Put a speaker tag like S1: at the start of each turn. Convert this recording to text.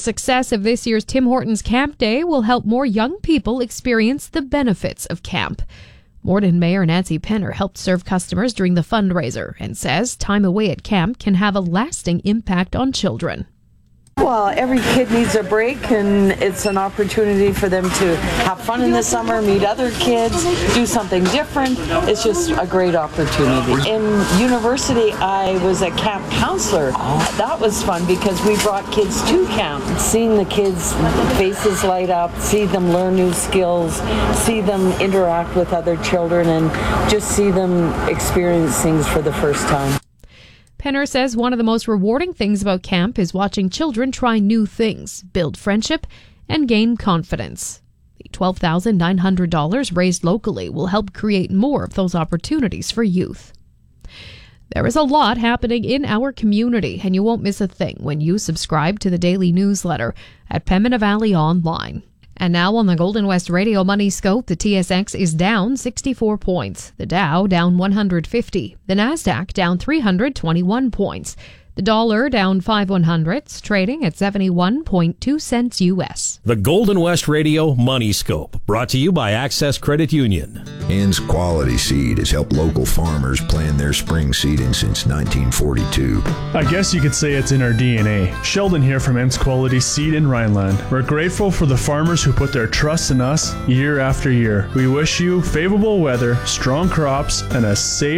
S1: success of this year's Tim Hortons Camp Day will help more young people experience the benefits of camp. Morden Mayor Nancy Penner helped serve customers during the fundraiser and says time away at camp can have a lasting impact on children.
S2: Well, every kid needs a break, and it's an opportunity for them to have fun in the summer, meet other kids, do something different. It's just a great opportunity. In university, I was a camp counselor. That was fun because we brought kids to camp. Seeing the kids' faces light up, see them learn new skills, see them interact with other children, and just see them experience things for the first time.
S1: Penner says one of the most rewarding things about camp is watching children try new things, build friendship, and gain confidence. The $12,900 raised locally will help create more of those opportunities for youth. There is a lot happening in our community, and you won't miss a thing when you subscribe to the daily newsletter at Pembina Valley Online. And now on the Golden West Radio Money Scope, the TSX is down 64 points. The Dow down 150. The Nasdaq down 321 points. The dollar down 5/100ths, trading at 71.2 cents U.S.
S3: The Golden West Radio Money Scope, brought to you by Access Credit Union.
S4: Hens Quality Seed has helped local farmers plan their spring seeding since 1942.
S5: I guess you could say it's in our DNA. Sheldon here from Hens Quality Seed in Rhineland. We're grateful for the farmers who put their trust in us year after year. We wish you favorable weather, strong crops, and a safe